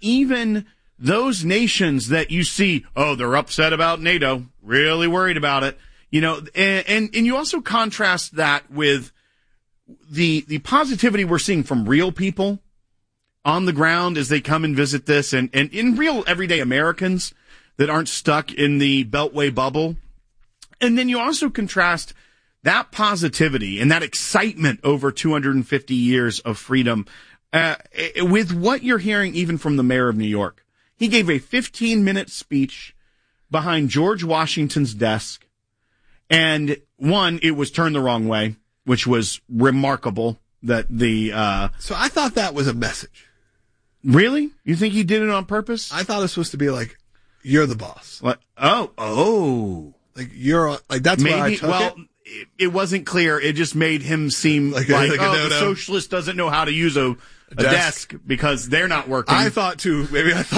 even those nations that you see, oh, they're upset about NATO, really worried about it, and you also contrast that with the positivity we're seeing from real people on the ground as they come and visit this, and in real everyday Americans that aren't stuck in the Beltway bubble. And then you also contrast that positivity and that excitement over 250 years of freedom with what you're hearing even from the mayor of New York. He gave a 15-minute speech behind George Washington's desk, and one, it was turned the wrong way, which was remarkable. That So I thought that was a message. Really? You think he did it on purpose? I thought it was supposed to be like, you're the boss. What? Oh. Like you're like that's maybe. Why I took it wasn't clear. It just made him seem like the socialist doesn't know how to use a desk because they're not working. I thought too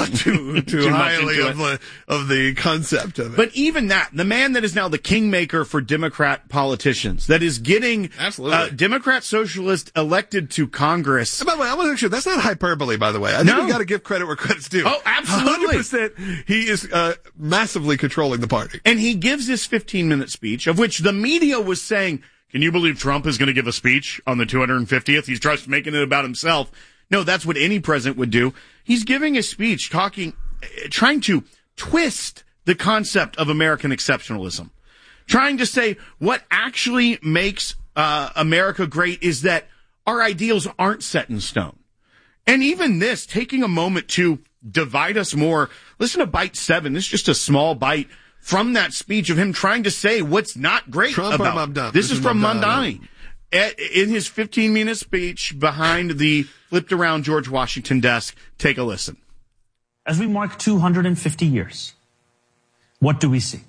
highly of the concept of it. But even that, the man that is now the kingmaker for Democrat politicians, that is getting Democrat socialist elected to Congress. And by the way, I want to make sure that's not hyperbole. By the way, I think we got to give credit where credit's due. Oh, absolutely, 100%. He is massively controlling the party, and he gives this 15-minute speech, of which the media was saying, can you believe Trump is going to give a speech on the 250th? He's just making it about himself. No, that's what any president would do. He's giving a speech trying to twist the concept of American exceptionalism, trying to say what actually makes America great is that our ideals aren't set in stone. And even this, taking a moment to divide us more. Listen to Bite 7. This is just a small bite from that speech of him trying to say what's not great Trump about or Mamdani. This is from Mamdani. In his 15-minute speech behind the flipped-around George Washington desk. Take a listen. As we mark 250 years, what do we see?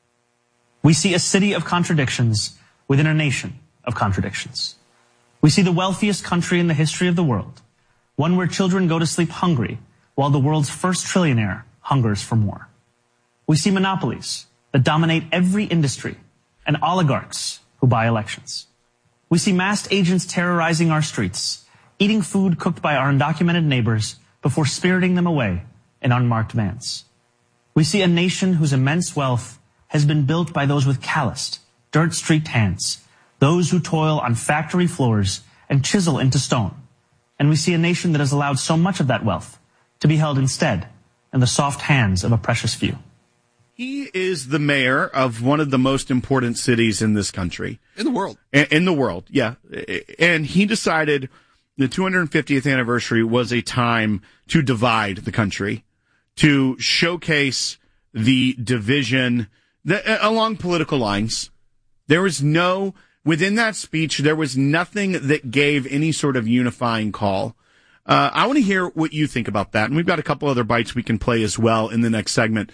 We see a city of contradictions within a nation of contradictions. We see the wealthiest country in the history of the world, one where children go to sleep hungry while the world's first trillionaire hungers for more. We see monopolies that dominate every industry and oligarchs who buy elections. We see masked agents terrorizing our streets, eating food cooked by our undocumented neighbors before spiriting them away in unmarked vans. We see a nation whose immense wealth has been built by those with calloused, dirt-streaked hands, those who toil on factory floors and chisel into stone. And we see a nation that has allowed so much of that wealth to be held instead in the soft hands of a precious few. He is the mayor of one of the most important cities in this country. In the world. In the world, yeah. And he decided the 250th anniversary was a time to divide the country, to showcase the division along political lines. Within that speech, there was nothing that gave any sort of unifying call. I want to hear what you think about that. And we've got a couple other bites we can play as well in the next segment.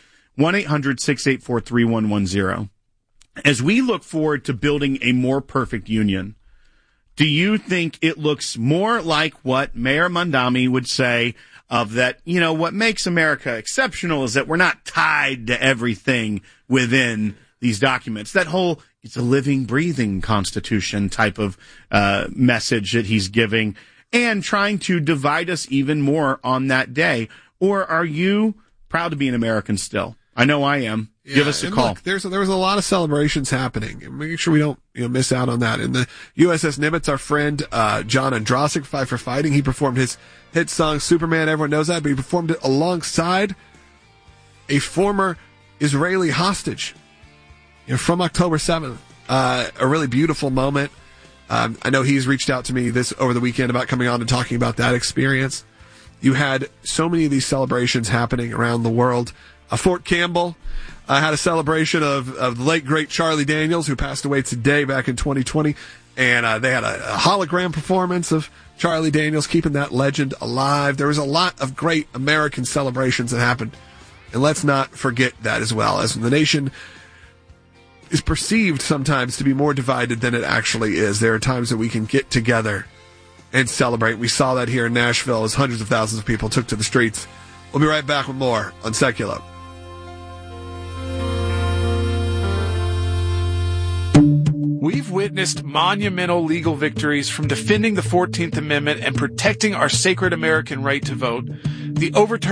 1-800-684-3110. As we look forward to building a more perfect union, do you think it looks more like what Mayor Mamdani would say of that, what makes America exceptional is that we're not tied to everything within these documents? That whole, it's a living, breathing Constitution type of message that he's giving and trying to divide us even more on that day. Or are you proud to be an American still? I know I am. Yeah, give us a call. Look, there was a lot of celebrations happening, and make sure we don't miss out on that. In the USS Nimitz, our friend John Andrasik, Fight for Fighting, he performed his hit song Superman. Everyone knows that, but he performed it alongside a former Israeli hostage from October 7th. A really beautiful moment. I know he's reached out to me over the weekend about coming on and talking about that experience. You had so many of these celebrations happening around the world. Fort Campbell had a celebration of the late, great Charlie Daniels, who passed away today back in 2020. And they had a hologram performance of Charlie Daniels, keeping that legend alive. There was a lot of great American celebrations that happened. And let's not forget that as well, as the nation is perceived sometimes to be more divided than it actually is. There are times that we can get together and celebrate. We saw that here in Nashville as hundreds of thousands of people took to the streets. We'll be right back with more on Secular. We've witnessed monumental legal victories from defending the 14th Amendment and protecting our sacred American right to vote. The overturn